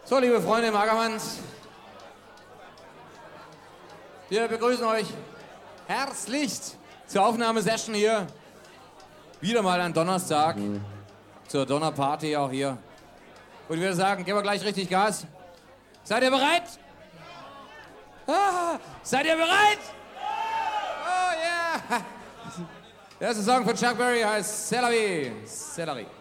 So, liebe Freunde im Ackermanns, wir begrüßen euch herzlichst zur Aufnahmesession hier. Wieder mal ein Donnerstag, zur Donnerparty auch hier. Und ich würde sagen, geben wir gleich richtig Gas. Seid ihr bereit? Ah, seid ihr bereit? Oh yeah! Der erste Song von Chuck Berry heißt C'est la vie. C'est la vie.